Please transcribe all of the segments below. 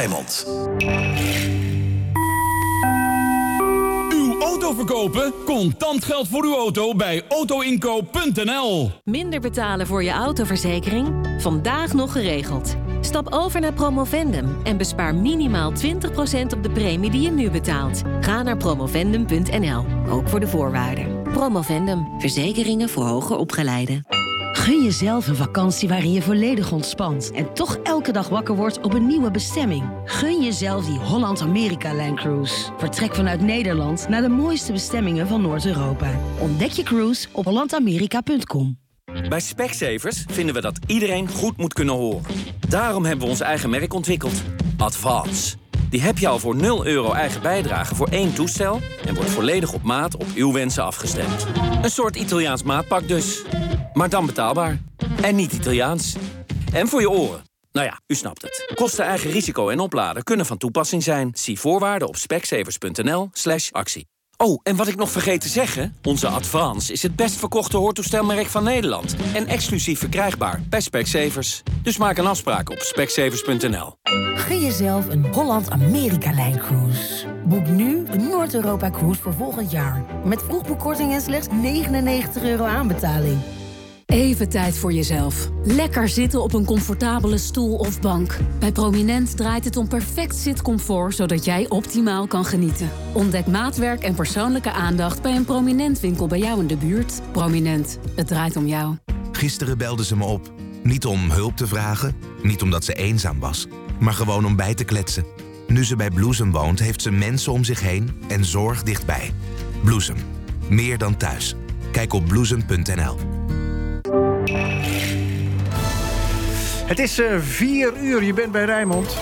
Rijnmond. Uw auto verkopen? Contant geld voor uw auto bij autoinkoop.nl. Minder betalen voor je autoverzekering? Vandaag nog geregeld. Stap over naar Promovendum en bespaar minimaal 20% op de premie die je nu betaalt. Ga naar promovendum.nl, ook voor de voorwaarden. Promovendum, verzekeringen voor hoger opgeleiden. Gun jezelf een vakantie waarin je volledig ontspant en toch elke dag wakker wordt op een nieuwe bestemming. Gun jezelf die Holland-Amerika-lijncruise. Vertrek vanuit Nederland naar de mooiste bestemmingen van Noord-Europa. Ontdek je cruise op hollandamerika.com. Bij Specsavers vinden we dat iedereen goed moet kunnen horen. Daarom hebben we ons eigen merk ontwikkeld. Advance. Die heb je al voor €0 eigen bijdrage voor 1 toestel en wordt volledig op maat op uw wensen afgestemd. Een soort Italiaans maatpak dus. Maar dan betaalbaar. En niet Italiaans. En voor je oren. Nou ja, u snapt het. Kosten, eigen risico en opladen kunnen van toepassing zijn. Zie voorwaarden op specsavers.nl/actie. Oh, en wat ik nog vergeet te zeggen, onze Advance is het best verkochte hoortoestelmerk van Nederland. En exclusief verkrijgbaar bij Specsavers. Dus maak een afspraak op specsavers.nl. Gun jezelf een Holland-Amerika-lijncruise. Boek nu een Noord-Europa-cruise voor volgend jaar. Met vroegboekkorting en slechts €99 aanbetaling. Even tijd voor jezelf. Lekker zitten op een comfortabele stoel of bank. Bij Prominent draait het om perfect zitcomfort, zodat jij optimaal kan genieten. Ontdek maatwerk en persoonlijke aandacht bij een Prominent winkel bij jou in de buurt. Prominent, het draait om jou. Gisteren belde ze me op. Niet om hulp te vragen, niet omdat ze eenzaam was, maar gewoon om bij te kletsen. Nu ze bij Bloesem woont, heeft ze mensen om zich heen en zorg dichtbij. Bloesem, meer dan thuis. Kijk op bloesem.nl. Het is 4 uur, je bent bij Rijnmond.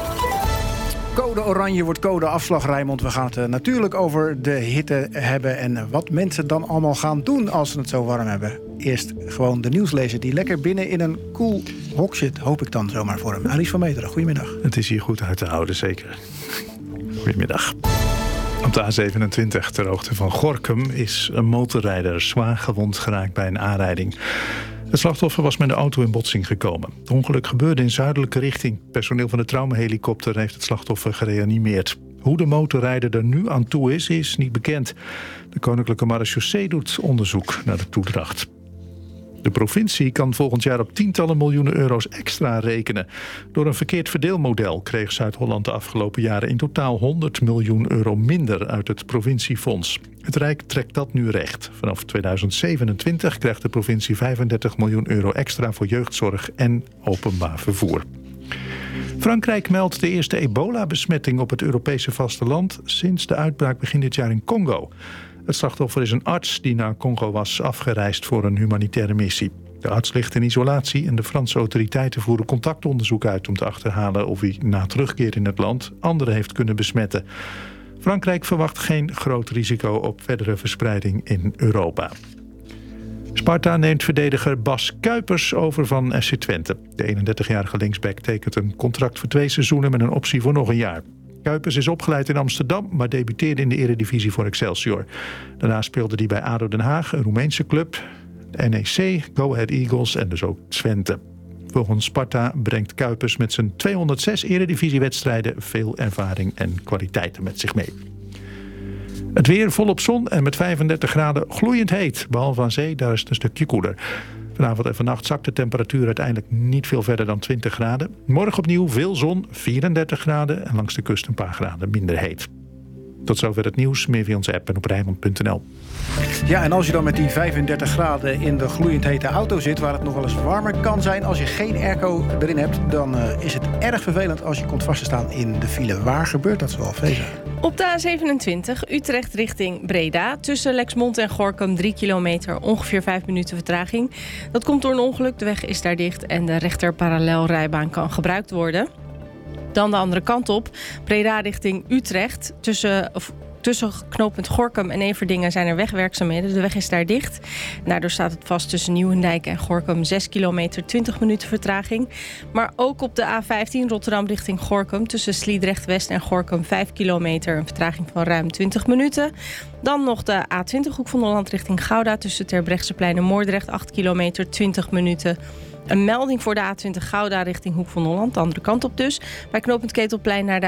Code oranje wordt code afslag Rijnmond. We gaan het natuurlijk over de hitte hebben en wat mensen dan allemaal gaan doen als ze het zo warm hebben. Eerst gewoon de nieuwslezer die lekker binnen in een koel hok zit, hoop ik dan zomaar voor hem. Alice van Meteren, goedemiddag. Het is hier goed uit te houden, zeker. Goedemiddag. Op de A27 ter hoogte van Gorinchem is een motorrijder zwaar gewond geraakt bij een aanrijding. Het slachtoffer was met de auto in botsing gekomen. Het ongeluk gebeurde in zuidelijke richting. Personeel van de traumahelikopter heeft het slachtoffer gereanimeerd. Hoe de motorrijder er nu aan toe is niet bekend. De Koninklijke Marechaussee doet onderzoek naar de toedracht. De provincie kan volgend jaar op tientallen miljoenen euro's extra rekenen. Door een verkeerd verdeelmodel kreeg Zuid-Holland de afgelopen jaren in totaal 100 miljoen euro minder uit het provinciefonds. Het Rijk trekt dat nu recht. Vanaf 2027 krijgt de provincie 35 miljoen euro extra voor jeugdzorg en openbaar vervoer. Frankrijk meldt de eerste ebola-besmetting op het Europese vasteland sinds de uitbraak begin dit jaar in Congo. Het slachtoffer is een arts die naar Congo was afgereisd voor een humanitaire missie. De arts ligt in isolatie en de Franse autoriteiten voeren contactonderzoek uit om te achterhalen of hij na terugkeer in het land anderen heeft kunnen besmetten. Frankrijk verwacht geen groot risico op verdere verspreiding in Europa. Sparta neemt verdediger Bas Kuipers over van FC Twente. De 31-jarige linksback tekent een contract voor 2 seizoenen met een optie voor nog een jaar. Kuipers is opgeleid in Amsterdam, maar debuteerde in de Eredivisie voor Excelsior. Daarna speelde hij bij ADO Den Haag, een Roemeense club, de NEC, Go Ahead Eagles en dus ook Twente. Volgens Sparta brengt Kuipers met zijn 206 Eredivisiewedstrijden veel ervaring en kwaliteiten met zich mee. Het weer volop zon en met 35 graden gloeiend heet. Behalve aan zee, daar is het een stukje koeler. Vanavond en vannacht zakt de temperatuur uiteindelijk niet veel verder dan 20 graden. Morgen opnieuw veel zon, 34 graden en langs de kust een paar graden minder heet. Tot zover het nieuws, meer via onze app en op Rijnmond.nl. Ja, en als je dan met die 35 graden in de gloeiend hete auto zit, waar het nog wel eens warmer kan zijn, als je geen airco erin hebt, dan is het erg vervelend als je komt vast te staan in de file. Waar gebeurt dat zoal, Feza? Op de A27 Utrecht richting Breda. Tussen Lexmond en Gorinchem 3 kilometer, ongeveer 5 minuten vertraging. Dat komt door een ongeluk, de weg is daar dicht en de rechter parallelrijbaan kan gebruikt worden. Dan de andere kant op, Breda richting Utrecht. Tussen knooppunt Gorinchem en Everdingen zijn er wegwerkzaamheden. De weg is daar dicht. Daardoor staat het vast tussen Nieuwendijk en Gorinchem 6 kilometer, 20 minuten vertraging. Maar ook op de A15 Rotterdam richting Gorinchem. Tussen Sliedrecht-West en Gorinchem 5 kilometer, een vertraging van ruim 20 minuten. Dan nog de A20 Hoek van Holland richting Gouda. Tussen Terbrechtseplein en Moordrecht 8 kilometer, 20 minuten. Een melding voor de A20 Gouda richting Hoek van Holland, de andere kant op dus. Bij knooppunt Ketelplein naar de